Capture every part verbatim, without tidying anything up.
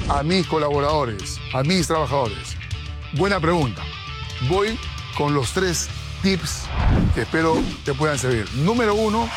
a mis colaboradores, a mis trabajadores? Buena pregunta. Voy con los tres tips que espero te puedan servir. Número uno,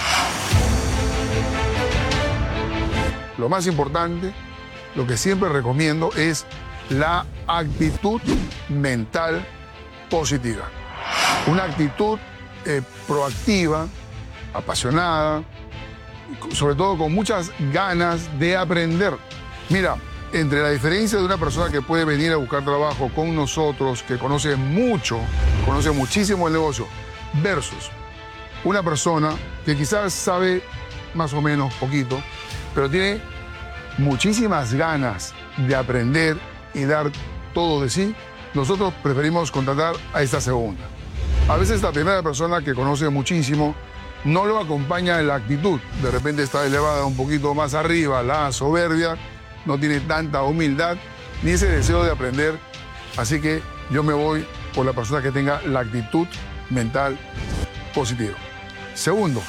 lo más importante, lo que siempre recomiendo es la actitud mental positiva. Una actitud eh, proactiva, apasionada, sobre todo con muchas ganas de aprender. Mira, entre la diferencia de una persona que puede venir a buscar trabajo con nosotros, que conoce mucho, conoce muchísimo el negocio, versus una persona que quizás sabe más o menos poquito, pero tiene muchísimas ganas de aprender y dar todo de sí, nosotros preferimos contratar a esta segunda. A veces la primera persona que conoce muchísimo no lo acompaña en la actitud. De repente está elevada un poquito más arriba, la soberbia, no tiene tanta humildad ni ese deseo de aprender. Así que yo me voy por la persona que tenga la actitud mental positiva. Segundo,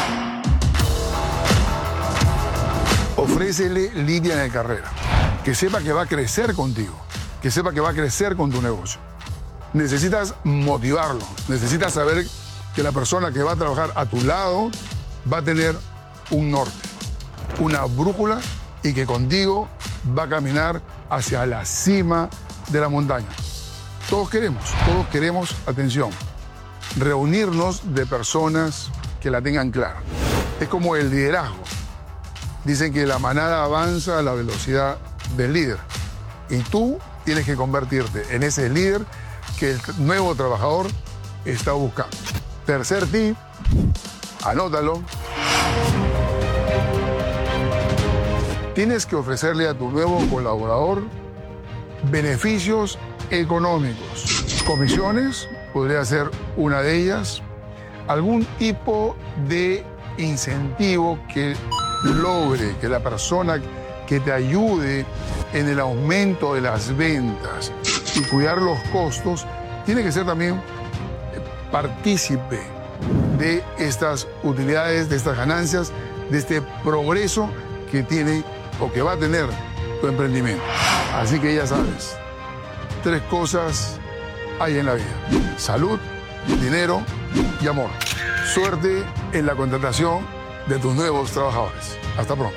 ofrécele línea de carrera. Que sepa que va a crecer contigo, que sepa que va a crecer con tu negocio. Necesitas motivarlo, necesitas saber que la persona que va a trabajar a tu lado va a tener un norte, una brújula y que contigo va a caminar hacia la cima de la montaña. Todos queremos, todos queremos, atención, reunirnos de personas que la tengan clara. Es como el liderazgo. Dicen que la manada avanza a la velocidad del líder. Y tú tienes que convertirte en ese líder que el nuevo trabajador está buscando. Tercer tip, anótalo. Tienes que ofrecerle a tu nuevo colaborador beneficios económicos. Comisiones, podría ser una de ellas. Algún tipo de incentivo que logre que la persona que te ayude en el aumento de las ventas y cuidar los costos, tiene que ser también partícipe de estas utilidades, de estas ganancias, de este progreso que tiene o que va a tener tu emprendimiento. Así que ya sabes, tres cosas hay en la vida: salud, dinero y amor. Suerte en la contratación de tus nuevos trabajadores. Hasta pronto.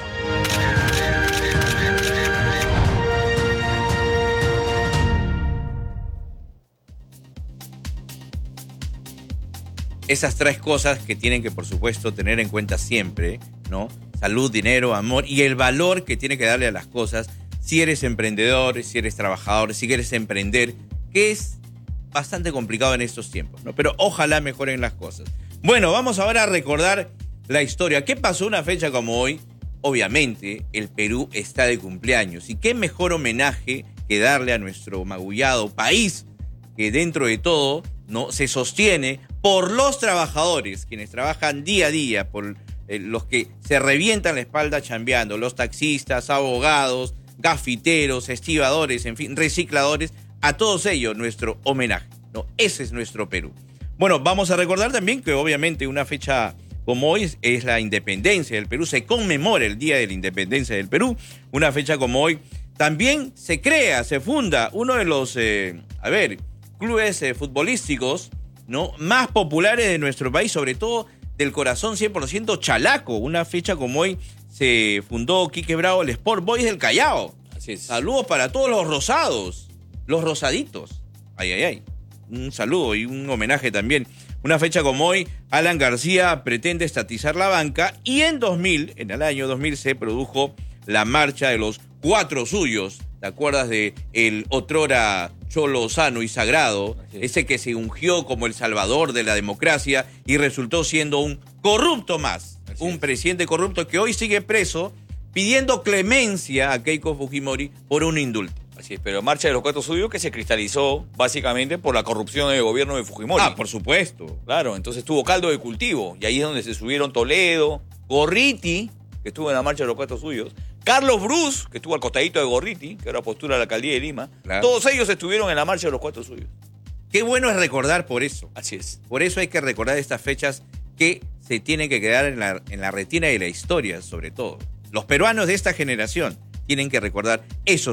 Esas tres cosas que tienen que, por supuesto, tener en cuenta siempre, ¿no? Salud, dinero, amor y el valor que tiene que darle a las cosas si eres emprendedor, si eres trabajador, si quieres emprender, que es bastante complicado en estos tiempos, ¿no? Pero ojalá mejoren las cosas. Bueno, vamos ahora a recordar la historia. ¿Qué pasó una fecha como hoy? Obviamente, el Perú está de cumpleaños. ¿Y qué mejor homenaje que darle a nuestro magullado país que dentro de todo, ¿no?, se sostiene por los trabajadores, quienes trabajan día a día, por eh, los que se revientan la espalda chambeando, los taxistas, abogados, gafiteros, estibadores, en fin, recicladores, a todos ellos nuestro homenaje, ¿no? Ese es nuestro Perú. Bueno, vamos a recordar también que obviamente una fecha como hoy es, es la independencia del Perú, se conmemora el Día de la Independencia del Perú. Una fecha como hoy también se crea, se funda uno de los, eh, a ver, clubes eh, futbolísticos, ¿no?, más populares de nuestro país, sobre todo del corazón cien por ciento chalaco. Una fecha como hoy se fundó Quique Bravo, el Sport Boys del Callao. Así es. Saludos para todos los rosados, los rosaditos. Ay, ay, ay. Un saludo y un homenaje también. Una fecha como hoy, Alan García pretende estatizar la banca y en dos mil, en el año dos mil, se produjo la marcha de los cuatro suyos. ¿Te acuerdas de el otrora cholo sano y sagrado? Ese que se ungió como el salvador de la democracia y resultó siendo un corrupto más. Así un es. presidente corrupto que hoy sigue preso pidiendo clemencia a Keiko Fujimori por un indulto. Así es, pero marcha de los cuatro suyos que se cristalizó básicamente por la corrupción del gobierno de Fujimori. Ah, por supuesto. Claro, entonces tuvo caldo de cultivo. Y ahí es donde se subieron Toledo, Gorriti, que estuvo en la marcha de los cuatro suyos, Carlos Bruce, que estuvo al costadito de Gorriti, que ahora postula a la alcaldía de Lima. Claro. Todos ellos estuvieron en la marcha de los cuatro suyos. Qué bueno es recordar por eso. Así es. Por eso hay que recordar estas fechas que se tienen que quedar en la, en la retina de la historia, sobre todo. Los peruanos de esta generación tienen que recordar esos